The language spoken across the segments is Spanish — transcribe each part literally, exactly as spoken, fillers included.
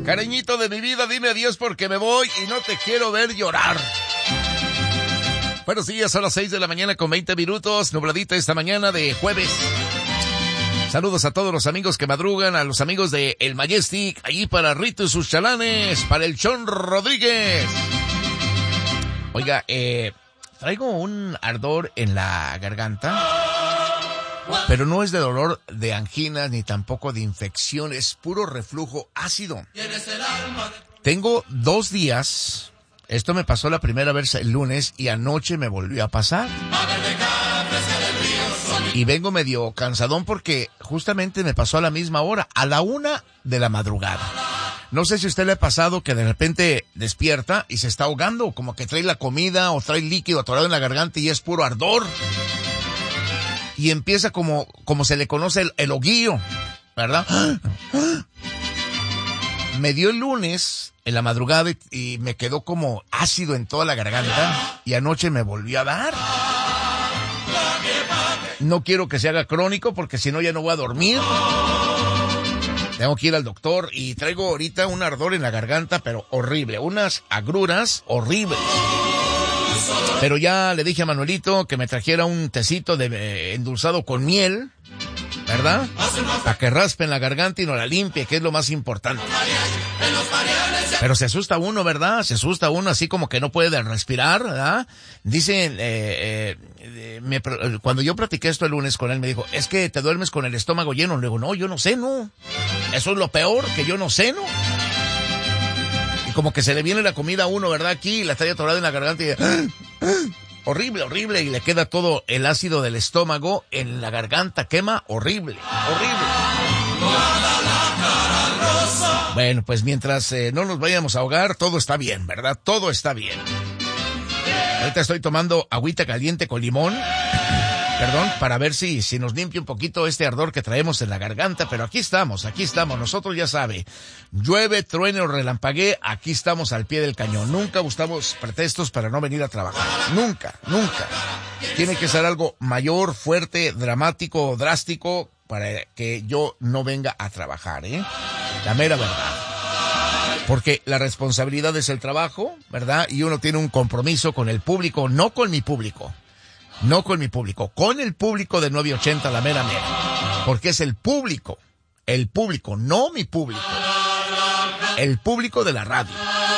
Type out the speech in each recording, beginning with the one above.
Cariñito de mi vida, dime adiós porque me voy y no te quiero ver llorar. Buenos días, son las seis de la mañana con veinte minutos, nubladita esta mañana de jueves. Saludos a todos los amigos que madrugan, a los amigos de El Majestic, allí para Rito y sus chalanes, para el Chon Rodríguez. Oiga, eh, traigo un ardor en la garganta, pero no es de dolor de anginas ni tampoco de infección, es puro reflujo ácido. Tengo dos días, esto me pasó la primera vez el lunes y anoche me volvió a pasar. Y vengo medio cansadón porque justamente me pasó a la misma hora, a la una de la madrugada. No sé si a usted le ha pasado que de repente despierta y se está ahogando, como que trae la comida o trae líquido atorado en la garganta y es puro ardor. Y empieza como, como se le conoce el, el hoguío, ¿verdad? Me dio el lunes en la madrugada y, y me quedó como ácido en toda la garganta y anoche me volvió a dar. No quiero que se haga crónico porque si no ya no voy a dormir. Tengo que ir al doctor y traigo ahorita un ardor en la garganta, pero horrible. Unas agruras horribles. Pero ya le dije a Manuelito que me trajera un tecito de eh, endulzado con miel, ¿verdad? Para que raspe en la garganta y no la limpie, que es lo más importante. Pero se asusta uno, ¿verdad? Se asusta uno así como que no puede respirar, ¿verdad? Dicen, eh, eh, me, cuando yo platiqué esto el lunes con él, me dijo, es que te duermes con el estómago lleno. Le digo, no, yo no ceno. Eso es lo peor, que yo no ceno. Y como que se le viene la comida a uno, ¿verdad? Aquí, y la trae atorada en la garganta y... ¡ah! ¡ah! Horrible, horrible, y le queda todo el ácido del estómago en la garganta, quema, horrible, horrible. Bueno, pues mientras eh, no nos vayamos a ahogar, todo está bien, ¿verdad? Todo está bien. Ahorita estoy tomando agüita caliente con limón, perdón, para ver si, si nos limpia un poquito este ardor que traemos en la garganta, pero aquí estamos, aquí estamos, nosotros ya sabe, llueve, truene o relampaguee, aquí estamos al pie del cañón, nunca buscamos pretextos para no venir a trabajar, nunca, nunca. Tiene que ser algo mayor, fuerte, dramático, drástico, para que yo no venga a trabajar, ¿eh? La mera verdad. Porque la responsabilidad es el trabajo, ¿verdad? Y uno tiene un compromiso con el público, no con mi público. No con mi público, con el público de nueve ochenta, la mera mera. Porque es el público, el público, no mi público. El público de la radio.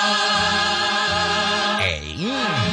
Ey.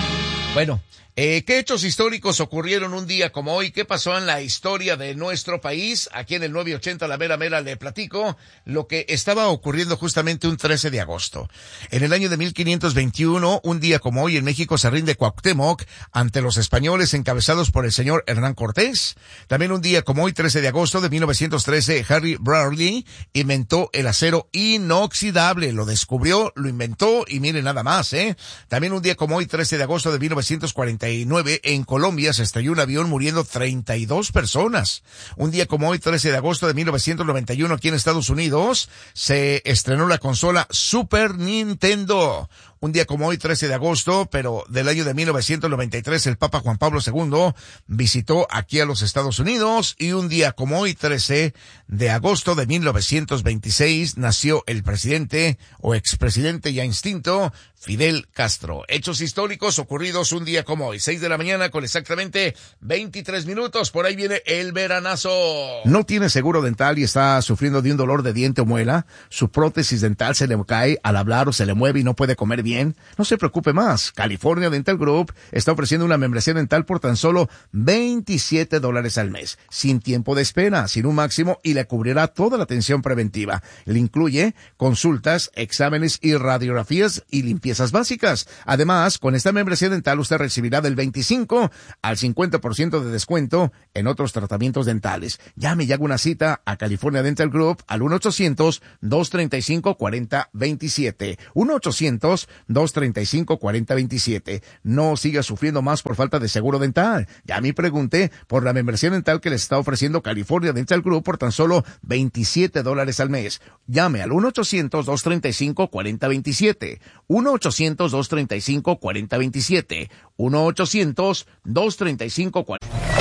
Bueno, eh, ¿qué hechos históricos ocurrieron un día como hoy? ¿Qué pasó en la historia de nuestro país? Aquí en el nueve ochenta, la mera mera, le platico lo que estaba ocurriendo justamente un trece de agosto. En el año de mil quinientos veintiuno, un día como hoy, en México se rinde Cuauhtémoc ante los españoles encabezados por el señor Hernán Cortés. También un día como hoy, trece de agosto de mil novecientos trece, Harry Browley inventó el acero inoxidable. Lo descubrió, lo inventó y mire nada más, ¿eh? También un día como hoy, trece de agosto de mil novecientos cuarenta y nueve, en Colombia se estrelló un avión muriendo treinta y dos personas. Un día como hoy, trece de agosto de mil novecientos noventa y uno, aquí en Estados Unidos, se estrenó la consola Super Nintendo. Un día como hoy, trece de agosto, pero del año de mil novecientos noventa y tres, el Papa Juan Pablo segundo visitó aquí a los Estados Unidos. Y un día como hoy, trece de agosto de mil novecientos veintiséis, nació el presidente o expresidente ya extinto, Fidel Castro. Hechos históricos ocurridos un día como hoy, seis de la mañana con exactamente veintitrés minutos. Por ahí viene el veranazo. ¿No tiene seguro dental y está sufriendo de un dolor de diente o muela? ¿Su prótesis dental se le cae al hablar o se le mueve y no puede comer bien? No se preocupe más. California Dental Group está ofreciendo una membresía dental por tan solo veintisiete dólares al mes, sin tiempo de espera, sin un máximo, y le cubrirá toda la atención preventiva. Le incluye consultas, exámenes y radiografías y limpiezas básicas. Además, con esta membresía dental usted recibirá del veinticinco al cincuenta por ciento de descuento en otros tratamientos dentales. Llame y haga una cita a California Dental Group al uno ochocientos, dos treinta y cinco, cuarenta veintisiete. uno ochocientos, dos treinta y cinco, cuarenta veintisiete. No siga sufriendo más por falta de seguro dental. Ya me pregunté por la membresía dental que les está ofreciendo California Dental Group por tan solo veintisiete dólares al mes. Llame al uno ochocientos, dos treinta y cinco, cuarenta veintisiete. uno ochocientos, dos treinta y cinco, cuarenta veintisiete. uno ochocientos, dos treinta y cinco, cuarenta.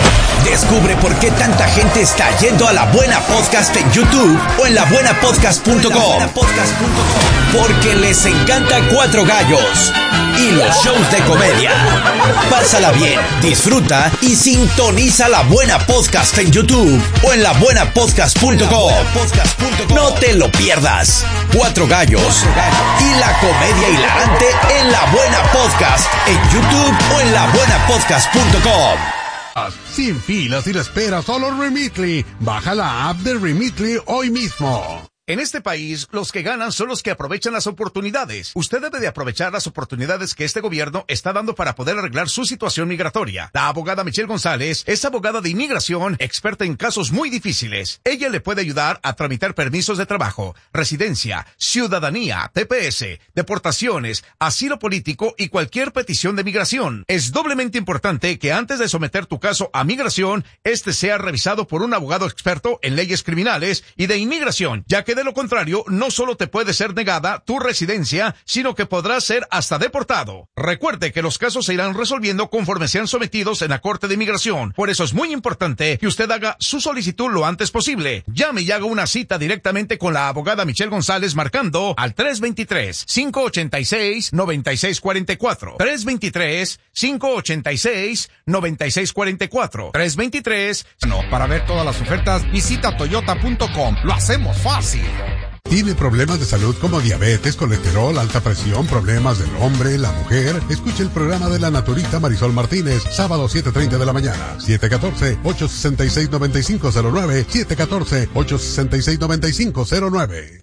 Descubre por qué tanta gente está yendo a La Buena Podcast en YouTube o en la buena podcast punto com. Porque les encanta Cuatro Gallos y los shows de comedia. Pásala bien, disfruta y sintoniza La Buena Podcast en YouTube o en la buena podcast punto com. No te lo pierdas. Cuatro Gallos y la comedia hilarante en La Buena Podcast en YouTube o en la buena podcast punto com. Sin filas y la espera, solo Remitly. Baja la app de Remitly hoy mismo. En este país, los que ganan son los que aprovechan las oportunidades. Usted debe de aprovechar las oportunidades que este gobierno está dando para poder arreglar su situación migratoria. La abogada Michelle González es abogada de inmigración, experta en casos muy difíciles. Ella le puede ayudar a tramitar permisos de trabajo, residencia, ciudadanía, T P S, deportaciones, asilo político y cualquier petición de migración. Es doblemente importante que antes de someter tu caso a migración, este sea revisado por un abogado experto en leyes criminales y de inmigración, ya que de lo contrario, no solo te puede ser negada tu residencia, sino que podrás ser hasta deportado. Recuerde que los casos se irán resolviendo conforme sean sometidos en la Corte de Inmigración. Por eso es muy importante que usted haga su solicitud lo antes posible. Llame y haga una cita directamente con la abogada Michelle González marcando al tres dos tres, cinco ocho seis, nueve seis cuatro cuatro. tres dos tres, cinco ocho seis, nueve seis cuatro cuatro. tres dos tres... No, para ver todas las ofertas, visita toyota punto com. Lo hacemos fácil. ¿Tiene problemas de salud como diabetes, colesterol, alta presión, problemas del hombre, la mujer? Escuche el programa de la naturista Marisol Martínez, sábado siete treinta de la mañana, siete uno cuatro, ocho seis seis, nueve cinco cero nueve, siete uno cuatro, ocho seis seis, nueve cinco cero nueve.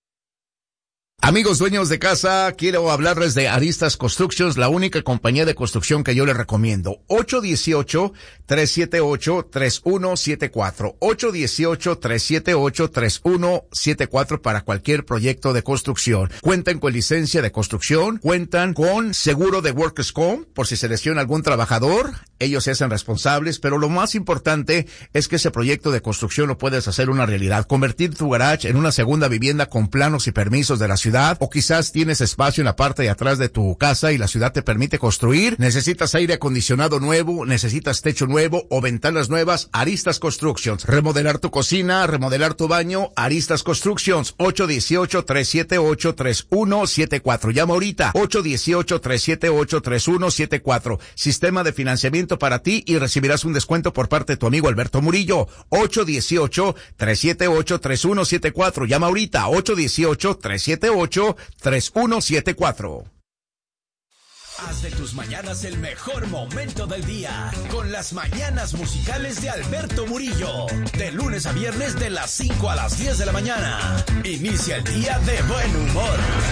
Amigos dueños de casa, quiero hablarles de Aristas Constructions, la única compañía de construcción que yo les recomiendo. ocho uno ocho, tres siete ocho, tres uno siete cuatro. ocho uno ocho, tres siete ocho, tres uno siete cuatro para cualquier proyecto de construcción. Cuentan con licencia de construcción, cuentan con seguro de Workers' Comp, por si se lesiona algún trabajador, ellos se hacen responsables, pero lo más importante es que ese proyecto de construcción lo puedes hacer una realidad. Convertir tu garage en una segunda vivienda con planos y permisos de la ciudad. O quizás tienes espacio en la parte de atrás de tu casa y la ciudad te permite construir. Necesitas aire acondicionado nuevo, necesitas techo nuevo o ventanas nuevas. Aristas Constructions. Remodelar tu cocina, remodelar tu baño. Aristas Constructions. ocho uno ocho, tres siete ocho, tres uno siete cuatro. Llama ahorita. ocho uno ocho, tres siete ocho, tres uno siete cuatro. Sistema de financiamiento para ti y recibirás un descuento por parte de tu amigo Alberto Murillo. ocho uno ocho, tres siete ocho, tres uno siete cuatro. Llama ahorita. ocho uno ocho, tres siete ocho, tres uno siete cuatro. Haz de tus mañanas el mejor momento del día con las mañanas musicales de Alberto Murillo. De lunes a viernes de las cinco a las diez de la mañana. Inicia el día de buen humor.